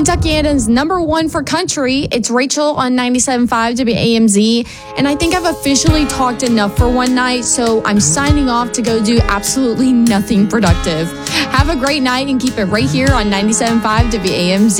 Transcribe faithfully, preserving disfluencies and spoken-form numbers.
Kentuckiana's number one for country. It's Rachel on ninety-seven point five W A M Z. And I think I've officially talked enough for one night, so I'm signing off to go do absolutely nothing productive. Have a great night and keep it right here on ninety-seven point five W A M Z.